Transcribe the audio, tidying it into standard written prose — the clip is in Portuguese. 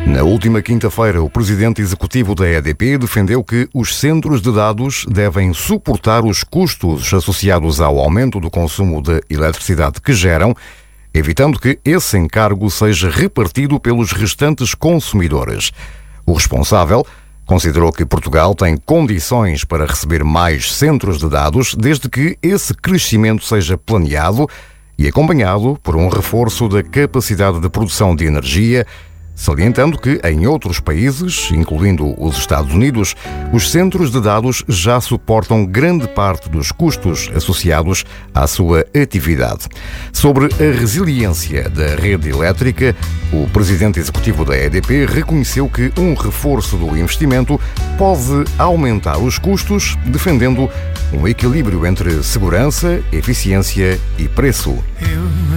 Na última quinta-feira, o presidente executivo da EDP defendeu que os centros de dados devem suportar os custos associados ao aumento do consumo de eletricidade que geram, evitando que esse encargo seja repartido pelos restantes consumidores. O responsável considerou que Portugal tem condições para receber mais centros de dados, desde que esse crescimento seja planeado e acompanhado por um reforço da capacidade de produção de energia, salientando que, em outros países, incluindo os Estados Unidos, os centros de dados já suportam grande parte dos custos associados à sua atividade. Sobre a resiliência da rede elétrica, o presidente executivo da EDP reconheceu que um reforço do investimento pode aumentar os custos, defendendo um equilíbrio entre segurança, eficiência e preço.